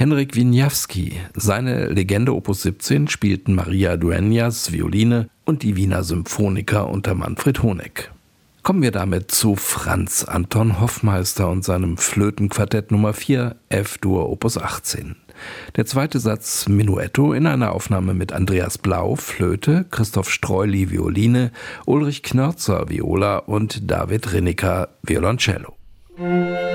Henryk Wieniawski. Seine Legende Opus 17 spielten Maria Dueñas Violine und die Wiener Symphoniker unter Manfred Honeck. Kommen wir damit zu Franz Anton Hoffmeister und seinem Flötenquartett Nummer 4, F-Dur Opus 18. Der zweite Satz Menuetto in einer Aufnahme mit Andreas Blau, Flöte, Christoph Streuli, Violine, Ulrich Knörzer, Viola und David Rinnecker, Violoncello.